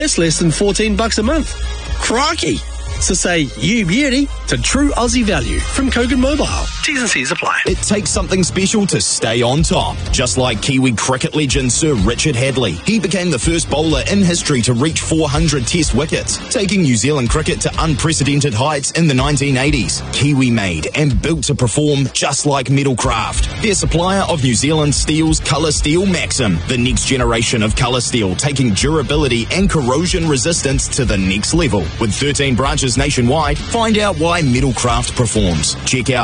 It's less than $14 a month. Crikey! So say you beauty to true Aussie value from Kogan Mobile. T's and C's apply. It takes something special to stay on top. Just like Kiwi cricket legend Sir Richard Hadlee. He became the first bowler in history to reach 400 test wickets, taking New Zealand cricket to unprecedented heights in the 1980s. Kiwi made and built to perform just like Metalcraft. Their supplier of New Zealand Steel's Colour Steel Maxim, the next generation of colour steel, taking durability and corrosion resistance to the next level. With 13 branches nationwide, find out why Metalcraft performs. Check out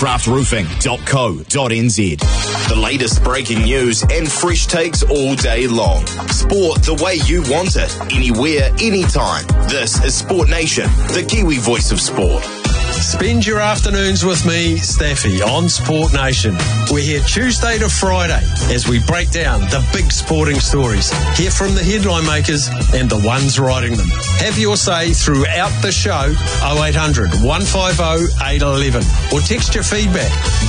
metalcraftroofing.co.nz. The latest breaking news and fresh takes all day long. Sport the way you want it, anywhere, anytime. This is Sport Nation, the Kiwi voice of sport. Spend your afternoons with me, Staffy, on Sport Nation. We're here Tuesday to Friday as we break down the big sporting stories. Hear from the headline makers and the ones writing them. Have your say throughout the show, 0800 150 811, or text your feedback,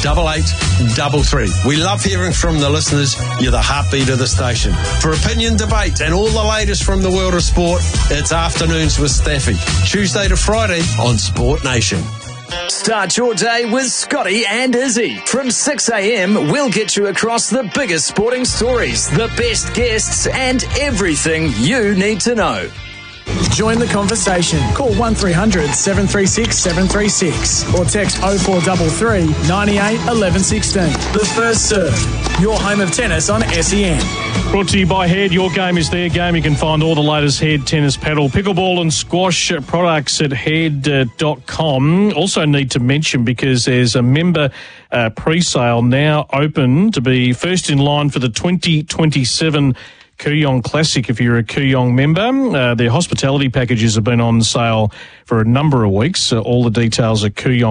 8833. We love hearing from the listeners. You're the heartbeat of the station. For opinion, debate, and all the latest from the world of sport, it's Afternoons with Staffy, Tuesday to Friday on Sport Nation. Start your day with Scotty and Izzy. From 6 a.m, we'll get you across the biggest sporting stories, the best guests, and everything you need to know. Join the conversation. Call 1300 736 736 or text 0433 98 11 16. The First Serve, your home of tennis on SEN. Brought to you by Head. Your game is their game. You can find all the latest Head tennis, paddle, pickleball and squash products at head.com. Also need to mention, because there's a member pre-sale now open to be first in line for the 2027 Kooyong Classic. If you're a Kooyong member, their hospitality packages have been on sale for a number of weeks. All the details at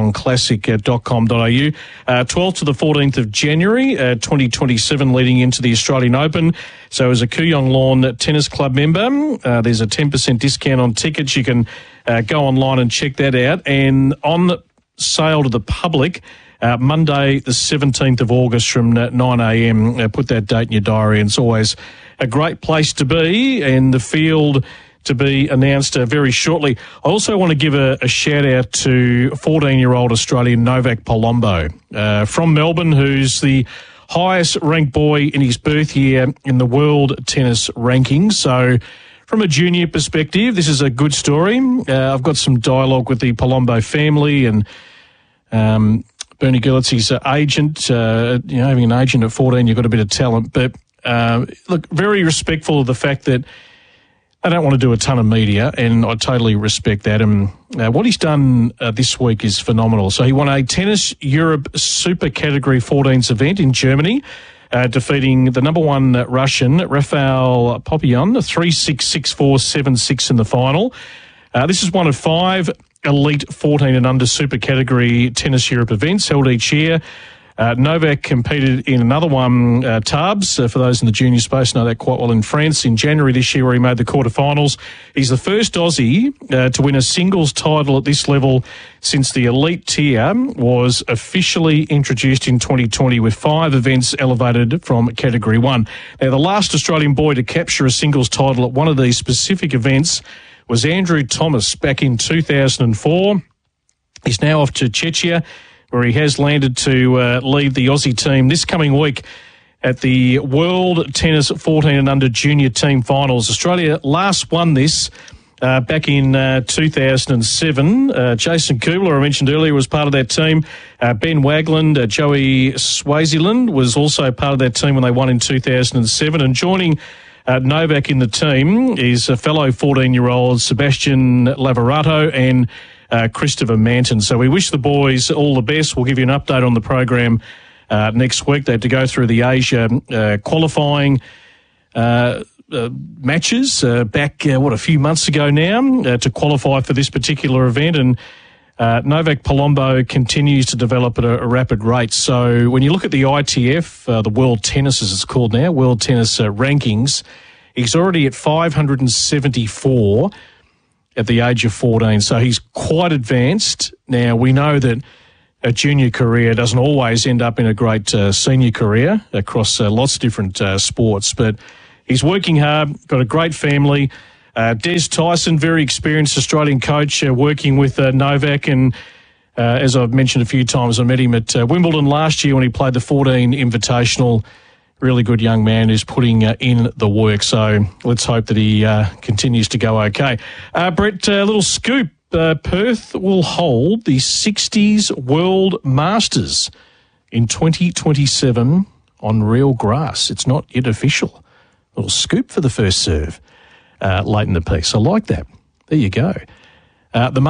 kooyongclassic.com.au. 12th to the 14th of January 2027, leading into the Australian Open. So as a Kooyong Lawn Tennis Club member, there's a 10% discount on tickets. You can go online and check that out. And on sale to the public, Monday the 17th of August from 9 a.m. Put that date in your diary. And it's always a great place to be, and the field to be announced very shortly. I also want to give a shout-out to 14-year-old Australian Novak Palombo from Melbourne, who's the highest-ranked boy in his birth year in the world tennis rankings. So from a junior perspective, this is a good story. I've got some dialogue with the Palombo family and Bernie Gillitsy's agent. Having an agent at 14, you've got a bit of talent, but look, very respectful of the fact that I don't want to do a ton of media, and I totally respect that. And what he's done this week is phenomenal. So he won a Tennis Europe Super Category 14s event in Germany, defeating the number one Russian, Rafael Popyrin, 3-6, 6-4, 7-6 in the final. This is one of 5 elite 14 and under Super Category Tennis Europe events held each year. Novak competed in another one, Tarbes, for those in the junior space know that quite well, in France in January this year, where he made the quarterfinals. He's the first Aussie to win a singles title at this level since the elite tier was officially introduced in 2020, with 5 events elevated from Category 1. Now, the last Australian boy to capture a singles title at one of these specific events was Andrew Thomas back in 2004. He's now off to Czechia, where he has landed to lead the Aussie team this coming week at the World Tennis 14 and Under Junior Team Finals. Australia last won this back in 2007. Jason Kubler, I mentioned earlier, was part of that team. Ben Wagland, Joey Swaziland was also part of that team when they won in 2007. And joining Novak in the team is a fellow 14-year-old Sebastian Lavorato and Christopher Manton. So we wish the boys all the best. We'll give you an update on the program next week. They had to go through the Asia qualifying matches back, a few months ago now to qualify for this particular event. And Novak Palombo continues to develop at a rapid rate. So when you look at the ITF, the World Tennis as it's called now, World Tennis rankings, he's already at 574 at the age of 14. So he's quite advanced. Now, we know that a junior career doesn't always end up in a great senior career across lots of different sports, but he's working hard, got a great family. Des Tyson, very experienced Australian coach, working with Novak, and as I've mentioned a few times, I met him at Wimbledon last year when he played the 14 Invitational. Really good young man who's putting in the work, so let's hope that he continues to go okay. Brett, a little scoop. Perth will hold the 60s World Masters in 2027 on real grass. It's not yet official. A little scoop for the first serve late in the piece. I like that. There you go. The